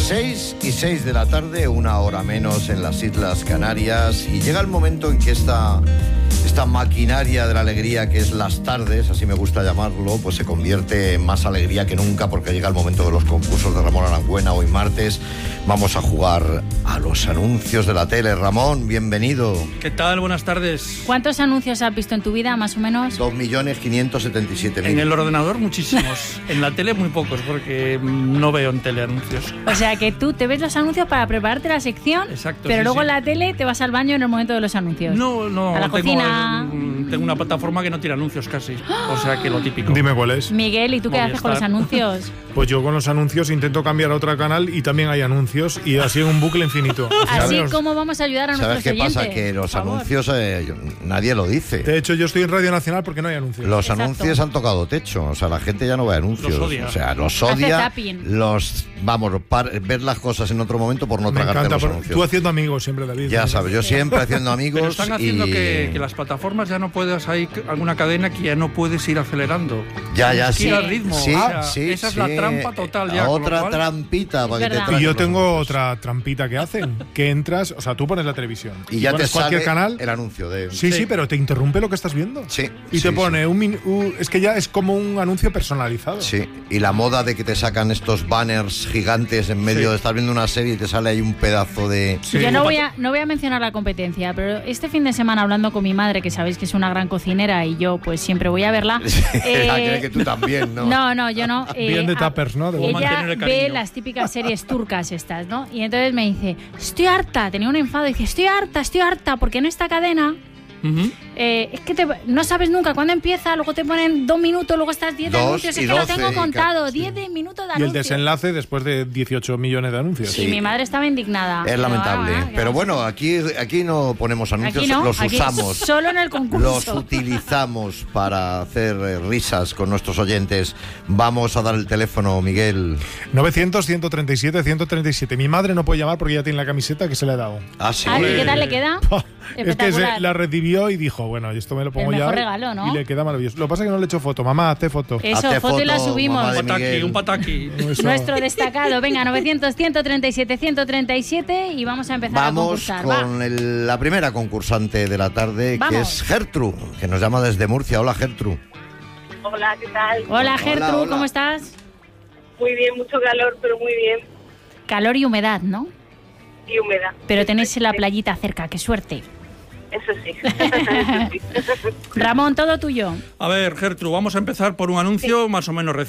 6:06 de la tarde, 1 hora menos en las Islas Canarias, y llega el momento en que esta maquinaria de la alegría que es las tardes, así me gusta llamarlo, pues se convierte en más alegría que nunca, porque llega el momento de los concursos de Ramón Arangüena. Hoy martes vamos a jugar a los anuncios de la tele. Ramón, bienvenido. ¿Qué tal? Buenas tardes. ¿Cuántos anuncios has visto en tu vida, más o menos? 2.577.000. En el ordenador muchísimos. En la tele muy pocos, porque no veo en tele anuncios. O sea que tú te ves los anuncios para prepararte la sección. Exacto, pero sí, luego sí. en la tele te vas al baño en el momento de los anuncios. No, a la cocina. Tengo una plataforma que no tiene anuncios casi. O sea que lo típico. Dime cuál es. Miguel, ¿y tú qué Movistar. haces con los anuncios? Pues yo con los anuncios intento cambiar a otro canal y también hay anuncios, y así en un bucle infinito. Así ¿Sabes? como vamos a ayudar a nuestros ¿Sabes qué oyentes. pasa? Que los Por favor. anuncios nadie lo dice. De hecho, yo estoy en Radio Nacional porque no hay anuncios. Los Exacto. anuncios han tocado techo, o sea, la gente ya no ve anuncios. Los odia. O sea, los Hace odia. zapping. Ver las cosas en otro momento por no Me tragarte encanta, los pero anuncios. tú haciendo amigos siempre, David. Ya sabes, yo siempre haciendo amigos. Pero están haciendo y... que las plataformas ya no puedas, hay alguna cadena que ya no puedes ir acelerando. Ya, Tienes que sí. ir al ritmo. Sí, O sea, sí, esa es sí. la trampa total ya. con lo Otra cual- trampita para que te verdad. traguen Y yo los tengo anuncios. otra trampita que hacen, que entras, o sea, tú pones la televisión Y ya te pones sale cualquier canal. el anuncio de... Sí, Sí. sí, pero te interrumpe lo que estás viendo. Sí, Y sí, te pone es que ya es como un anuncio personalizado. Sí, y la moda de que te sacan estos banners gigantes en medio Sí. de estar viendo una serie y te sale ahí un pedazo de... Sí. Yo no voy a mencionar la competencia, pero este fin de semana hablando con mi madre, que sabéis que es una gran cocinera y yo pues siempre voy a verla. Creo que tú también, ¿no? No, yo no. Bien de tuppers, ¿no? De Cómo Ella mantener el ve cariño. las típicas series turcas estas, ¿no? Y entonces me dice, estoy harta, tenía un enfado, y dice, estoy harta, porque en esta cadena Ujú. es que no sabes nunca cuándo empieza, luego te ponen 2 minutos, luego estás 10 Dos anuncios, y es que lo 12 tengo y contado, ca- 10 minutos de Y el anuncios. desenlace después de 18 millones de anuncios. Y mi madre estaba indignada. Es Pero lamentable. bueno, ¿qué Pero vamos a bueno, hacer? aquí no ponemos anuncios, Aquí no, los aquí usamos. solo en el concurso. Los utilizamos para hacer risas con nuestros oyentes. Vamos a dar el teléfono, Miguel. 900-137-137. Mi madre no puede llamar porque ya tiene la camiseta que se le ha dado. Ah, sí. Ay, ¿qué tal le queda? Es que Espectacular. la recibió y dijo, bueno, esto me lo pongo El ya. mejor regalo, ¿no? Y le queda maravilloso. Lo que pasa es que no le he hecho foto. Mamá, hazte foto. Eso, Hazte foto y la foto, subimos. mamá de Un pataki, Miguel. un pataki. Eso. Nuestro destacado. Venga, 900-137-137 y vamos a empezar a Vamos concursar. Va. con la primera concursante de la tarde, que Vamos. es Gertrude, que nos llama desde Murcia. Hola, Gertrude. Hola, ¿qué tal? Hola, Gertrude, hola. ¿cómo estás? Muy bien, mucho calor, pero muy bien. Calor y humedad, ¿no? Y humedad. Pero tenéis la Sí, playita cerca, qué suerte. Eso sí. Ramón, todo tuyo. A ver, Gertrude, vamos a empezar por un anuncio más o menos reciente.